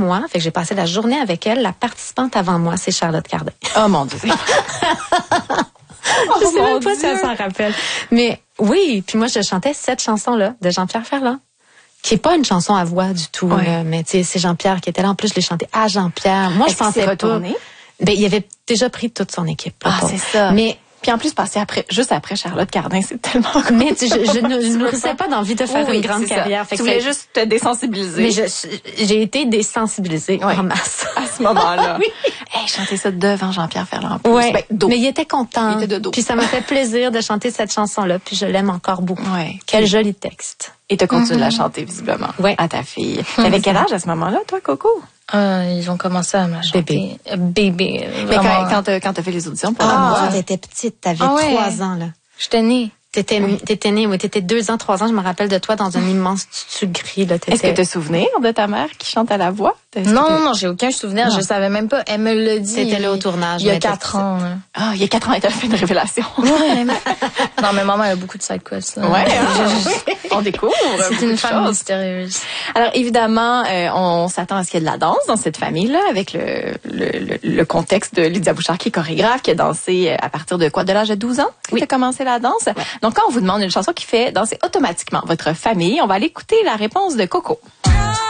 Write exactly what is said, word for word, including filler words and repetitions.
moi. Fait que j'ai passé la journée avec elle. La participante avant moi, c'est Charlotte Cardin. Oh mon Dieu. Je sais même pas si elle s'en rappelle. Mais oui, puis moi, je chantais cette chanson-là de Jean-Pierre Ferland, qui est pas une chanson à voix du tout. Ouais. Là, mais tu sais, c'est Jean-Pierre qui était là. En plus, je l'ai chanté à Jean-Pierre. Moi, Est-ce je pensais qu'il s'est pas. retourné? Ben, il avait déjà pris toute son équipe. Là, Ah, pas. c'est ça. Mais Puis en plus, passer après, juste après Charlotte Cardin, c'est tellement cool. Mais tu, je, je ne je nourrissais pas d'envie de faire Oui, une grande c'est ça. carrière. Fait Tu que voulais ça- juste te désensibiliser. Mais je, j'ai été désensibilisée Ouais. en masse. À ce moment-là. Oui. Hey, chanter ça devant Jean-Pierre Ferland. en plus. Ouais. Ben, dos. Mais il était content. Il était de dos. Puis ça m'a fait plaisir de chanter cette chanson-là. Puis je l'aime encore beaucoup. Ouais. Quel joli texte. Et t'as continué de la chanter, visiblement. Ouais. À ta fille. T'avais quel âge à ce moment-là, toi, Coco? Ah, ils ont commencé à me chanter. Bébé. Euh, Bébé. Mais quand, vraiment. quand t'as, quand t'as fait les auditions pour Ah, la mon voix. Dieu, t'étais petite. T'avais Ah ouais. trois ans, là. J'étais née. T'étais, t'étais née, oui. T'étais deux ans, trois ans. Je me rappelle de toi dans un immense tutu gris, là. T'étais... Est-ce que tu as souvenir de ta mère qui chante à la voix? Est-ce Non, que t'as- non, non, j'ai aucun souvenir. Non. Je savais même pas. Elle me l'a dit. C'était là au tournage, Il y a mais t'étais quatre ans. là. Ah, il y a quatre ans, elle t'a fait une révélation. Ouais. mais- non, mais maman, elle a beaucoup de side quests. Là. Ouais, Je- hein? On découvre. C'est beaucoup une de femme choses. mystérieuse. Alors évidemment, euh, on s'attend à ce qu'il y ait de la danse dans cette famille-là, avec le, le, le, le contexte de Lydia Bouchard qui est chorégraphe, qui a dansé euh, à partir de quoi, de l'âge de douze ans, que Oui. tu as commencé la danse. Donc quand on vous demande une chanson qui fait danser automatiquement votre famille, on va aller écouter la réponse de Coco.